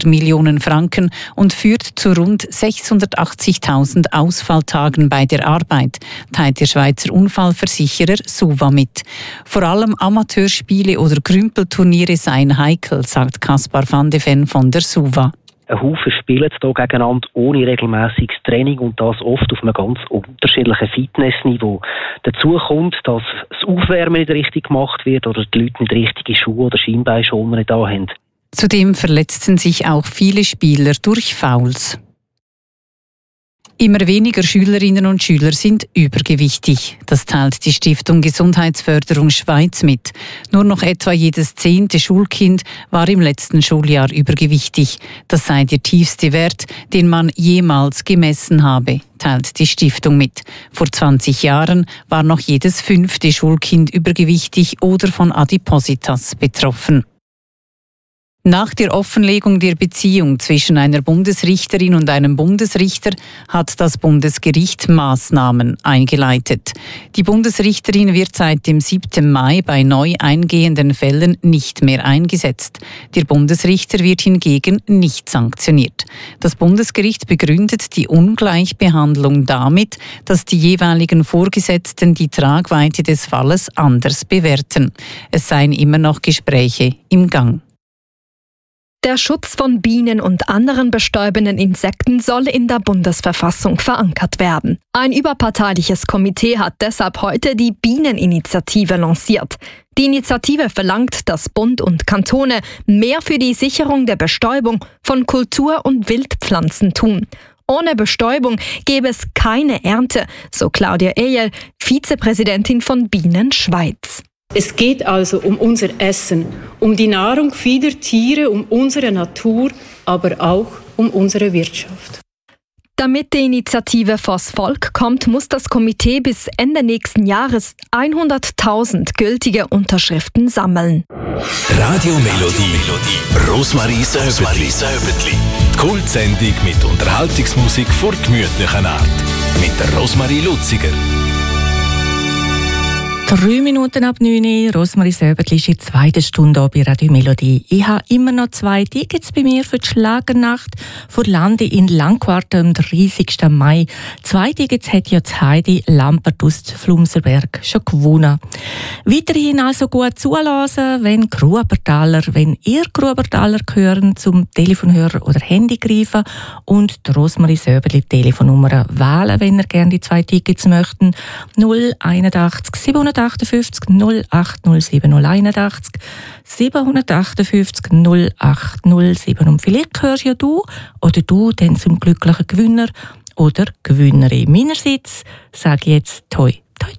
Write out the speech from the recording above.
Millionen Franken und führt zu rund 680.000 Ausfalltagen bei der Arbeit, teilt der Schweizer Unfallversicherer SUVA mit. Vor allem Amateurspiele oder Grümpelturniere seien heikel, sagt Kaspar van de Ven von der SUVA. Ein Haufen spielen hier gegeneinander ohne regelmäßiges Training und das oft auf einem ganz unterschiedlichen Fitnessniveau. Dazu kommt, dass das Aufwärmen nicht richtig gemacht wird oder die Leute nicht richtige Schuhe oder Schienbeinschoner nicht da haben. Zudem verletzten sich auch viele Spieler durch Fouls. Immer weniger Schülerinnen und Schüler sind übergewichtig. Das teilt die Stiftung Gesundheitsförderung Schweiz mit. Nur noch etwa jedes 10. Schulkind war im letzten Schuljahr übergewichtig. Das sei der tiefste Wert, den man jemals gemessen habe, teilt die Stiftung mit. Vor 20 Jahren war noch jedes 5. Schulkind übergewichtig oder von Adipositas betroffen. Nach der Offenlegung der Beziehung zwischen einer Bundesrichterin und einem Bundesrichter hat das Bundesgericht Maßnahmen eingeleitet. Die Bundesrichterin wird seit dem 7. Mai bei neu eingehenden Fällen nicht mehr eingesetzt. Der Bundesrichter wird hingegen nicht sanktioniert. Das Bundesgericht begründet die Ungleichbehandlung damit, dass die jeweiligen Vorgesetzten die Tragweite des Falles anders bewerten. Es seien immer noch Gespräche im Gang. Der Schutz von Bienen und anderen bestäubenden Insekten soll in der Bundesverfassung verankert werden. Ein überparteiliches Komitee hat deshalb heute die Bieneninitiative lanciert. Die Initiative verlangt, dass Bund und Kantone mehr für die Sicherung der Bestäubung von Kultur- und Wildpflanzen tun. Ohne Bestäubung gäbe es keine Ernte, so Claudia Eyel, Vizepräsidentin von Bienen Schweiz. Es geht also um unser Essen, um die Nahrung vieler Tiere, um unsere Natur, aber auch um unsere Wirtschaft. Damit die Initiative vors Volk kommt, muss das Komitee bis Ende nächsten Jahres 100.000 gültige Unterschriften sammeln. Radio Melodie Rosmarie Säubertli. Die Kultsendung mit Unterhaltungsmusik vor gemütlicher Art. Mit der Rosmarie Luziger. 3 Minuten ab 9 Uhr. Rosmarie Säubertli ist in der 2. Stunde hier bei Radio Melodie. Ich habe immer noch 2 Tickets bei mir für die Schlagernacht vor Lande in Langquart am 30. Mai. 2 Tickets hat ja Heidi Lampert aus Flumserberg schon gewonnen. Weiterhin also gut zuhören, wenn ihr Grubertaler hören, zum Telefonhörer oder Handy greifen und die Rosmarie Säubertli Telefonnummer wählen, wenn ihr gerne die 2 Tickets möchten. 081 758 0807 081 758 0807. Und vielleicht hörst ja du oder du dann zum glücklichen Gewinner oder Gewinnerin. Meinerseits sage ich jetzt toi.